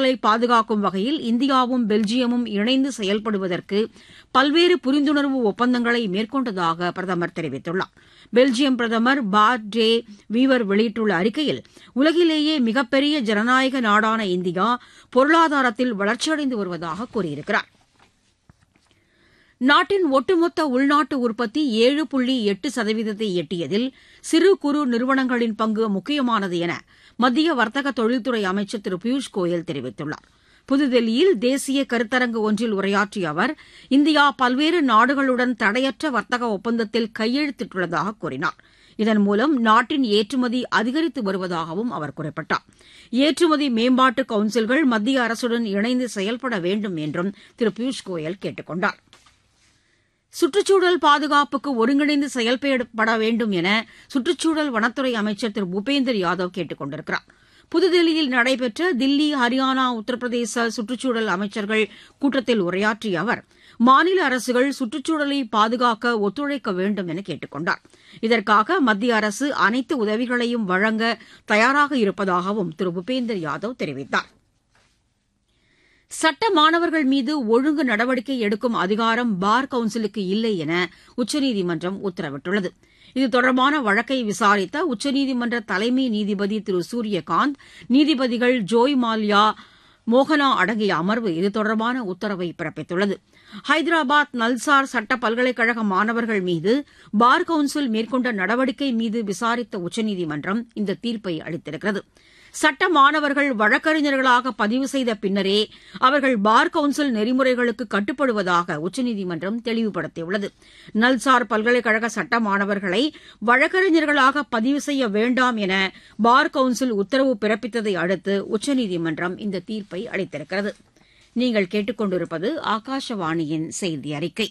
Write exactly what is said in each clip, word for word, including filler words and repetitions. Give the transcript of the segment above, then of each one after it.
சுற்றுச்சூழலை பாதுகாக்கும் வகையில் இந்தியாவும் பெல்ஜியமும் இணைந்து செயல்படுவதற்கு பல்வேறு புரிந்துணர்வு ஒப்பந்தங்களை மேற்கொண்டதாக பிரதமர் தெரிவித்துள்ளார். பெல்ஜியம் பிரதமர் பார்ட் டே வீவர் வெளியிட்டுள்ள அறிக்கையில், உலகிலேயே மிகப்பெரிய ஜனநாயக நாடான இந்தியா பொருளாதாரத்தில் வளர்ச்சியடைந்து வருவதாக கூறியிருக்கிறார். நாட்டின் ஒட்டுமொத்த உள்நாட்டு உற்பத்தி ஏழு புள்ளி எட்டு சதவீதத்தை எட்டியதில் சிறு குறு நிறுவனங்களின் பங்கு முக்கியமானது என மத்திய வர்த்தக தொழில்துறை அமைச்சர் திரு பியூஷ் கோயல் தெரிவித்துள்ளார். புதுதில்லியில் தேசிய கருத்தரங்கு ஒன்றில் உரையாற்றிய அவர், இந்தியா பல்வேறு நாடுகளுடன் தடையற்ற வர்த்தக ஒப்பந்தத்தில் கையெழுத்திட்டுள்ளதாக கூறினார். இதன் மூலம் நாட்டின் ஏற்றுமதி அதிகரித்து வருவதாகவும் அவர் குறிப்பிட்டார். ஏற்றுமதி மேம்பாட்டு கவுன்சில்கள் மத்திய அரசுடன் இணைந்து செயல்பட வேண்டும் என்றும் திரு பியூஷ் கோயல் கேட்டுக் கொண்டார். சுற்றுச்சூழல் பாதுகாப்புக்கு ஒருங்கிணைந்து செயல்பட வேண்டும் என சுற்றுச்சூழல் வனத்துறை அமைச்சர் திரு பூபேந்தர் யாதவ் கேட்டுக் கொண்டிருக்கிறார். புதுதில்லியில் நடைபெற்ற தில்லி, ஹரியானா, உத்தரப்பிரதேச சுற்றுச்சூழல் அமைச்சர்கள் கூட்டத்தில் உரையாற்றிய அவர், மாநில அரசுகள் சுற்றுச்சூழலை பாதுகாக்க ஒத்துழைக்க வேண்டும் என கேட்டுக் கொண்டார். இதற்காக மத்திய அரசு அனைத்து உதவிகளையும் வழங்க தயாராக இருப்பதாகவும் திரு பூபேந்தர் யாதவ் தெரிவித்தார். சட்ட மாணவர்கள் மீது ஒழுங்கு நடவடிக்கை எடுக்கும் அதிகாரம் பார் கவுன்சிலுக்கு இல்லை என உச்சநீதிமன்றம் உத்தரவிட்டுள்ளது. இது தொடர்பான வழக்கை விசாரித்த உச்சநீதிமன்ற தலைமை நீதிபதி திரு சூரியகாந்த், நீதிபதிகள் ஜோய் மால்யா, மோகனா அடங்கிய அமர்வு இது தொடர்பான உத்தரவை பிறப்பித்துள்ளது. ஹைதராபாத் நல்சார் சட்ட பல்கலைக்கழக மாணவர்கள் மீது பார் கவுன்சில் மேற்கொண்ட நடவடிக்கை மீது விசாரித்த உச்சநீதிமன்றம் இந்த தீர்ப்பை அளித்திருக்கிறது. சட்ட மாணவர்கள் வழக்கறிஞர்களாக பதிவு செய்த பின்னரே அவர்கள் பார் கவுன்சில் நெறிமுறைகளுக்கு கட்டுப்படுவதாக உச்சநீதிமன்றம் தெளிவுபடுத்தியுள்ளது. நல்சார் பல்கலைக்கழக சட்ட மாணவர்களை வழக்கறிஞர்களாக பதிவு செய்ய வேண்டாம் என பார் கவுன்சில் உத்தரவு பிறப்பித்ததை அடுத்து உச்சநீதிமன்றம் இந்த தீர்ப்பை அளித்திருக்கிறது. நீங்கள் கேட்டுக்கொண்டிருப்பது ஆகாஷவாணியின் செய்தி அறிக்கை.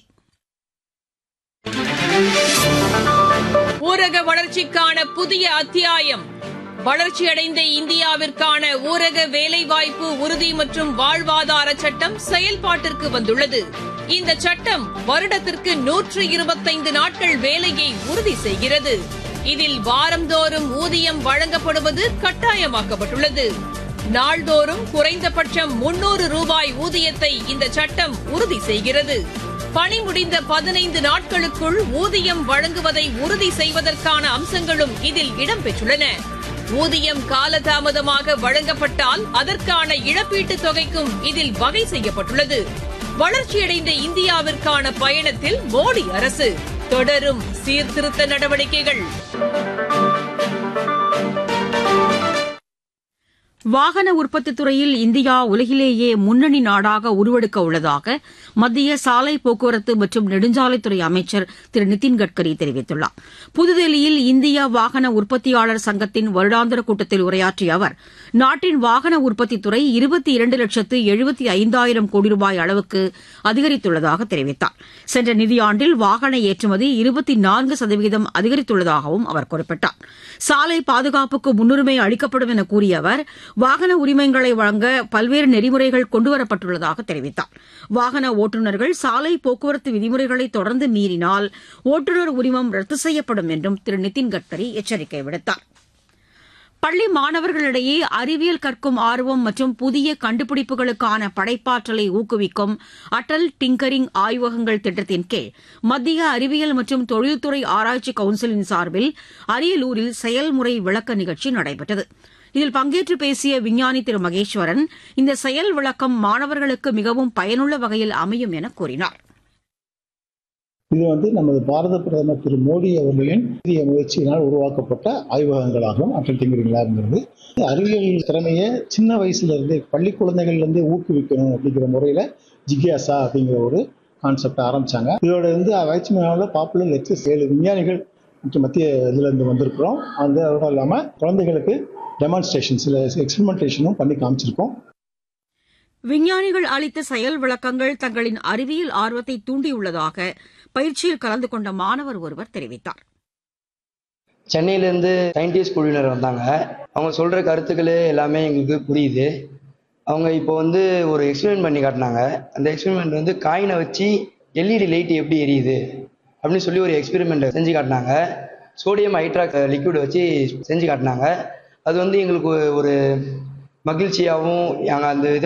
ஊரக வளர்ச்சிக்கான புதிய அத்தியாயம். வளர்ச்சியடைந்த இந்தியாவிற்கான ஊரக வேலைவாய்ப்பு உறுதி மற்றும் வாழ்வாதார சட்டம் செயல்பாட்டிற்கு வந்துள்ளது. இந்த சட்டம் வருடத்திற்கு நூற்று இருபத்தைந்து நாட்கள் வேலையை உறுதி செய்கிறது. இதில் வாரந்தோறும் ஊதியம் வழங்கப்படுவது கட்டாயமாக்கப்பட்டுள்ளது. நாள்தோறும் குறைந்தபட்சம் முன்னூறு ரூபாய் ஊதியத்தை இந்த சட்டம் உறுதி செய்கிறது. பணி முடிந்த பதினைந்து நாட்களுக்குள் ஊதியம் வழங்குவதை உறுதி செய்வதற்கான அம்சங்களும் இதில் இடம்பெற்றுள்ளன. ஊதியம் காலதாமதமாக வழங்கப்பட்டால் அதற்கான இழப்பீட்டுத் தொகைக்கும் இதில் வகை செய்யப்பட்டுள்ளது. வளர்ச்சியடைந்த இந்தியாவிற்கான பயணத்தில் மோடி அரசு தொடரும் சீர்திருத்த நடவடிக்கைகள். வாகன உற்பத்தித் துறையில் இந்தியா உலகிலேயே முன்னணி நாடாக உருவெடுக்க உள்ளதாக மத்திய சாலை போக்குவரத்து மற்றும் நெடுஞ்சாலைத்துறை அமைச்சர் திரு நிதின் கட்கரி தெரிவித்துள்ளார். புதுதில்லியில் இந்திய வாகன உற்பத்தியாளர் சங்கத்தின் வருடாந்திர கூட்டத்தில் உரையாற்றிய அவர், நாட்டின் வாகன உற்பத்தித் துறை இருபத்தி இரண்டு லட்சத்து எழுபத்தி ஐந்தாயிரம் கோடி ரூபாய் அளவுக்கு அதிகரித்துள்ளதாக தெரிவித்தார். சென்ற நிதியாண்டில் வாகன ஏற்றுமதி இருபத்தி நான்கு சதவீதம் அதிகரித்துள்ளதாகவும் அவர் குறிப்பிட்டார். சாலை பாதுகாப்புக்கு முன்னுரிமை அளிக்கப்படும் என கூறிய அவர், வாகன உரிமங்களை வழங்க பல்வேறு நெறிமுறைகள் கொண்டுவரப்பட்டுள்ளதாக தெரிவித்தார். வாகன ஓட்டுநர்கள் சாலை போக்குவரத்து விதிமுறைகளை தொடர்ந்து மீறினால் ஓட்டுநர் உரிமம் ரத்து செய்யப்படும் என்றும் திரு நிதின் கட்கரி எச்சரிக்கை விடுத்தார். பள்ளி மாணவர்களிடையே அறிவியல் கற்கும் ஆர்வம் மற்றும் புதிய கண்டுபிடிப்புகளுக்கான படைப்பாற்றலை ஊக்குவிக்கும் அடல் டிங்கரிங் ஆய்வகங்கள் திட்டத்தின் கீழ் மத்திய அறிவியல் மற்றும் தொழில்துறை ஆராய்ச்சி கவுன்சிலின் சார்பில் அரியலூரில் செயல்முறை விளக்க நிகழ்ச்சி நடைபெற்றது. இதில் பங்கேற்று பேசிய விஞ்ஞானி திரு மகேஸ்வரன், இந்த செயல் விளக்கம் மாணவர்களுக்கு மிகவும் பயனுள்ள வகையில் அமையும் என கூறினார். இது வந்து நமது பாரத பிரதமர் திரு மோடி அவர்களின் புதிய முயற்சியினால் உருவாக்கப்பட்ட ஆய்வகங்களாகும் அடல் டிங்கரிங் லேப்ங்கிறது. அறிவியல் திறமையை சின்ன வயசுல இருந்து பள்ளி குழந்தைகள்ல இருந்து ஊக்குவிக்கணும் அப்படிங்கிற முறையில ஜிக்யாசா அப்படிங்கிற ஒரு கான்செப்ட் ஆரம்பிச்சாங்க. இதோட வந்து வைட்ஸ்மேனாவில் பாப்புலர் லெக்சர்ஸ் ஏழு விஞ்ஞானிகள் மற்றும் மத்திய இதுல இருந்து வந்திருக்கிறோம். அந்த அதோட இல்லாம குழந்தைகளுக்கு டெமான்ஸ்ட்ரேஷன் சில எக்ஸ்பெரிமெண்டேஷனும் பண்ணி காமிச்சிருக்கோம். விஞ்ஞானிகள் அளித்த செயல் விளக்கங்கள் தங்களின் அறிவியல் ஆர்வத்தை தூண்டியுள்ளதாக பயிற்சியில் கலந்து கொண்ட மாணவர் ஒருவர் தெரிவித்தார். சென்னையிலேருந்து சயின்டிஸ்ட் குழுவினர் வந்தாங்க. அவங்க சொல்கிற கருத்துக்கள் எல்லாமே எங்களுக்கு புரியுது. அவங்க இப்போ வந்து ஒரு எக்ஸ்பெரிமெண்ட் பண்ணி காட்டினாங்க. அந்த எக்ஸ்பெரிமெண்ட் வந்து காயினை வச்சு எல்இடி லைட் எப்படி எரியுது அப்படின்னு சொல்லி ஒரு எக்ஸ்பெரிமெண்ட் செஞ்சு காட்டினாங்க. சோடியம் ஹைட்ராக் லிக்விட் வச்சு செஞ்சு காட்டினாங்க. அது வந்து எங்களுக்கு ஒரு மகிழ்ச்சியாகவும் நாங்கள் அந்த